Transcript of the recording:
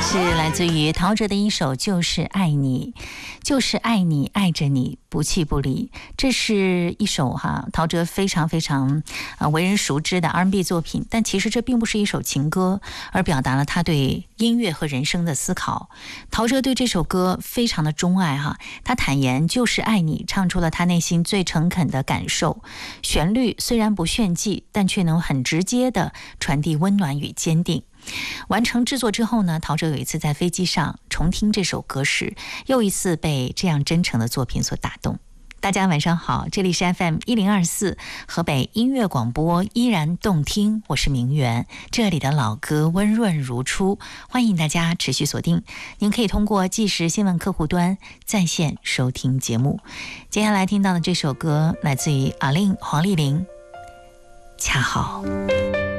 是来自于陶喆的一首《就是爱你》，就是爱你，爱着你，不弃不离。这是一首陶喆非常非常为人熟知的 R&B 作品，但其实这并不是一首情歌，而表达了他对音乐和人生的思考。陶喆对这首歌非常的钟爱他坦言就是爱你，唱出了他内心最诚恳的感受。旋律虽然不炫技，但却能很直接的传递温暖与坚定。完成制作之后呢，陶喆有一次在飞机上重听这首歌时，又一次被这样真诚的作品所打动。大家晚上好，这里是 FM1024 河北音乐广播，依然动听，我是明媛，这里的老歌温润如初，欢迎大家持续锁定。您可以通过即时新闻客户端在线收听节目。接下来听到的这首歌来自于阿令黄丽玲，恰好。